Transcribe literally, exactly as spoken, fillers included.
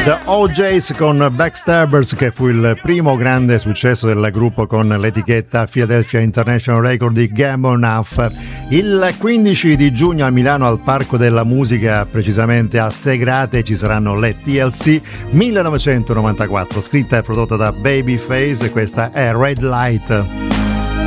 The O J's con Backstabbers, che fu il primo grande successo del gruppo con l'etichetta Philadelphia International Record di Gamble Enough. Il quindici di giugno a Milano al Parco della Musica, precisamente a Segrate, ci saranno le T L C millenovecentonovantaquattro, scritta e prodotta da Babyface. Questa è Red Light.